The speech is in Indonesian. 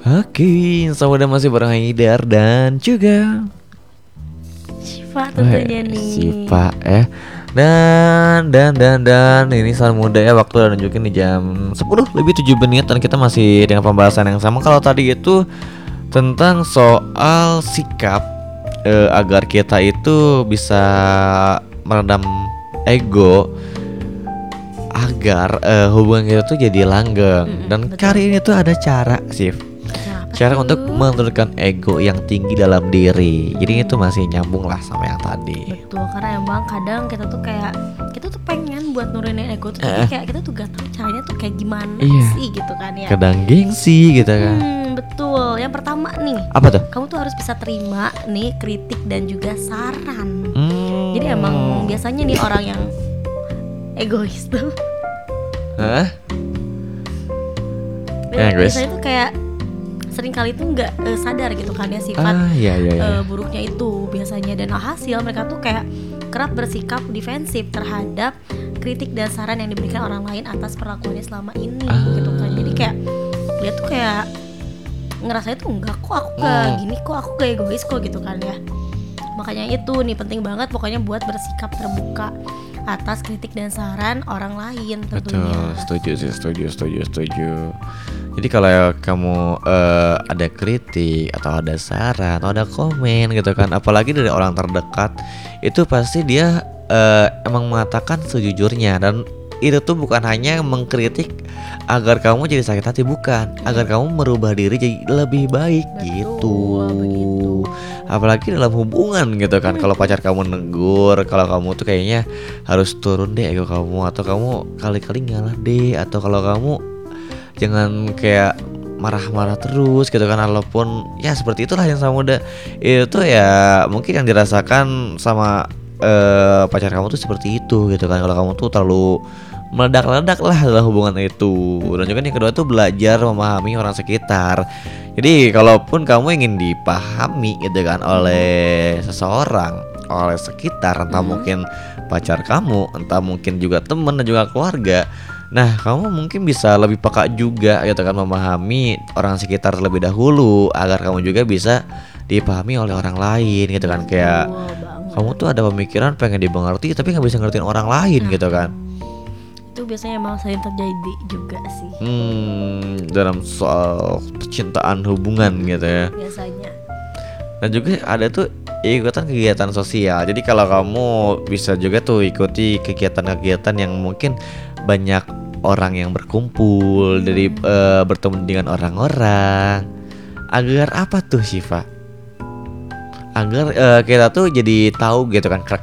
Oke, sama masih bareng Haidar dan juga Syifa tentunya nih. Sipa dan ini saat muda ya, waktu udah nunjukin di jam 10 lebih 7 menit dan kita masih dengan pembahasan yang sama. Kalau tadi itu tentang soal sikap agar kita itu bisa meredam ego agar hubungan kita tuh jadi langgeng. Dan Betul. kali ini tuh ada cara sih, Kenapa cara tuh? untuk menurunkan ego yang tinggi dalam diri. Jadi itu masih nyambung lah sama yang tadi. Betul, karena emang kadang kita tuh pengen buat nurunin ego tuh, tapi kayak kita tuh gak tahu caranya tuh kayak gimana Iya. sih gitu kan ya. Kadang gengsi gitu kan. Betul. Yang pertama nih, Apa tuh? kamu tuh harus bisa terima nih kritik dan juga saran. Hmm. Jadi emang biasanya nih orang yang egois tuh Hah? Egois? biasanya tuh kayak sering kali tuh nggak sadar gitu kan ya sifat Iya. buruknya itu biasanya, dan alhasil mereka tuh kayak kerap bersikap defensif terhadap kritik dan saran yang diberikan orang lain atas perlakuannya selama ini gitu kan. Jadi kayak dia tuh kayak ngerasanya tuh enggak kok, aku gak gini kok, aku gak egois kok gitu kan ya. Makanya itu nih penting banget pokoknya buat bersikap terbuka atas kritik dan saran orang lain tentunya. Betul, setuju. Jadi kalau kamu ada kritik atau ada saran atau ada komen gitu kan, apalagi dari orang terdekat, itu pasti dia emang mengatakan sejujurnya. Dan itu tuh bukan hanya mengkritik agar kamu jadi sakit hati, bukan, agar kamu merubah diri jadi lebih baik. Betul, gitu. begitu. Apalagi dalam hubungan gitu kan. Kalau pacar kamu negur, kalau kamu tuh kayaknya harus turun deh ego kamu, atau kamu kali-kali ngalah deh, atau kalau kamu jangan kayak marah-marah terus gitu kan. Walaupun ya seperti itulah yang sama muda itu ya, mungkin yang dirasakan sama pacar kamu tuh seperti itu gitu kan. Kalau kamu tuh terlalu meledak-ledak lah dalam hubungan itu. Dan juga yang kedua tuh belajar memahami orang sekitar. Jadi kalaupun kamu ingin dipahami gitu kan oleh seseorang, oleh sekitar, entah mungkin pacar kamu, entah mungkin juga teman dan juga keluarga, nah kamu mungkin bisa lebih peka juga gitu kan, memahami orang sekitar terlebih dahulu agar kamu juga bisa dipahami oleh orang lain gitu kan. Kayak kamu tuh ada pemikiran pengen dimengerti tapi nggak bisa ngertiin orang lain gitu kan. Itu biasanya emang sering terjadi juga sih Dalam soal percintaan, hubungan gitu ya. biasanya. Dan juga ada tuh ikutan kegiatan sosial. Jadi kalau kamu bisa juga tuh ikuti kegiatan-kegiatan yang mungkin banyak orang yang berkumpul, dari bertemu dengan orang-orang. Agar apa tuh Syifa? Agar kita tuh jadi tahu gitu kan